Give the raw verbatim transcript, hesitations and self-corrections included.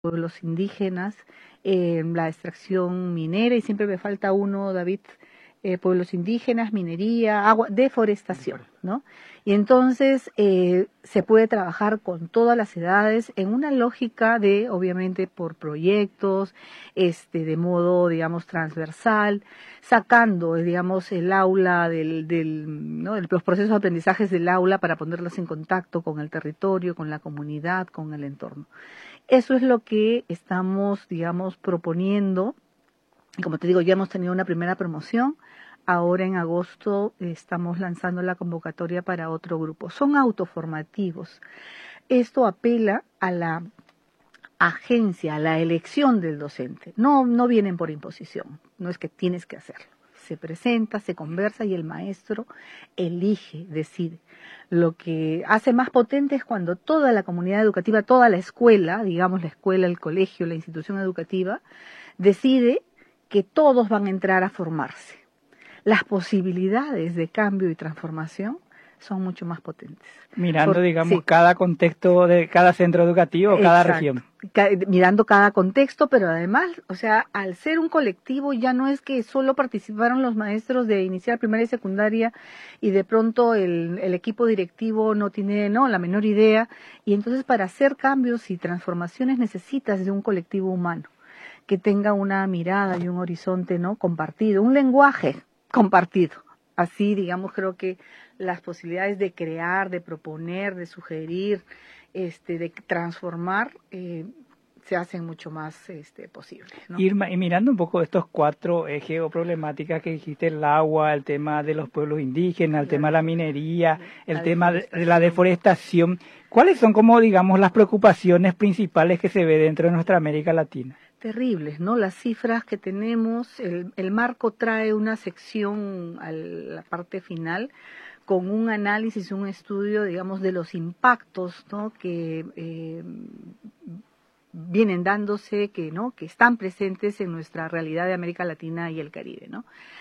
pueblos indígenas, eh, la extracción minera, y siempre me falta uno, David, eh, pueblos indígenas, minería, agua, deforestación, ¿no? Y entonces eh, se puede trabajar con todas las edades en una lógica de, obviamente, por proyectos, este, de modo, digamos, transversal, sacando, digamos, el aula del, del, ¿no? los procesos de aprendizajes del aula para ponerlos en contacto con el territorio, con la comunidad, con el entorno. Eso es lo que estamos, digamos, proponiendo. Como te digo, ya hemos tenido una primera promoción. Ahora en agosto estamos lanzando la convocatoria para otro grupo. Son autoformativos. Esto apela a la agencia, a la elección del docente. No, no vienen por imposición. No es que tienes que hacerlo. Se presenta, se conversa y el maestro elige, decide. Lo que hace más potente es cuando toda la comunidad educativa, toda la escuela, digamos la escuela, el colegio, la institución educativa, decide que todos van a entrar a formarse. Las posibilidades de cambio y transformación son mucho más potentes. Mirando, Por, digamos, sí. cada contexto de cada centro educativo, cada Exacto. región. Ca- mirando cada contexto, pero además, o sea, al ser un colectivo ya no es que solo participaron los maestros de inicial, primaria y secundaria y de pronto el, el equipo directivo no tiene no la menor idea, y entonces para hacer cambios y transformaciones necesitas de un colectivo humano que tenga una mirada y un horizonte no compartido, un lenguaje compartido. Así, digamos, creo que las posibilidades de crear, de proponer, de sugerir, este, de transformar, eh, se hacen mucho más este, posibles, ¿no? Irma, y mirando un poco estos cuatro ejes o problemáticas que dijiste, el agua, el tema de los pueblos indígenas, el La tema de la minería, el la tema de de la deforestación, ¿cuáles son como, digamos, las preocupaciones principales que se ve dentro de nuestra América Latina? Terribles, ¿no? Las cifras que tenemos, el, el marco trae una sección a la parte final con un análisis, un estudio, digamos, de los impactos, ¿no? que eh, vienen dándose, que, ¿no? que están presentes en nuestra realidad de América Latina y el Caribe, ¿no?